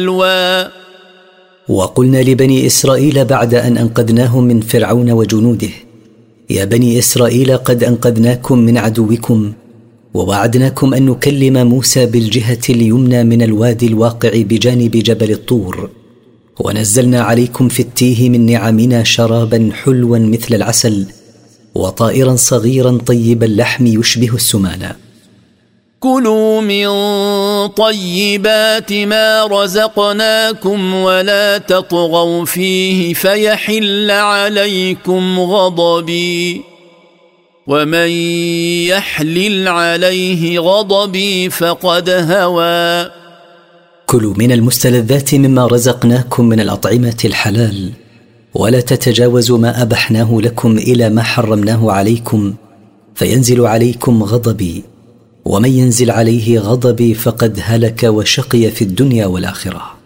وقلنا لبني إسرائيل بعد أن أنقذناهم من فرعون وجنوده: يا بني إسرائيل قد أنقذناكم من عدوكم، ووعدناكم أن نكلم موسى بالجهة اليمنى من الوادي الواقع بجانب جبل الطور، ونزلنا عليكم في التيه من نعمنا شرابا حلوا مثل العسل، وطائرا صغيرا طيب اللحم يشبه السمان. كلوا من طيبات ما رزقناكم ولا تطغوا فيه فيحل عليكم غضبي، ومن يحلل عليه غضبي فقد هوى. كلوا من المستلذات مما رزقناكم من الأطعمة الحلال، ولا تتجاوزوا ما أبحناه لكم إلى ما حرمناه عليكم فينزل عليكم غضبي، ومن ينزل عليه غضبي فقد هلك وشقي في الدنيا والآخرة.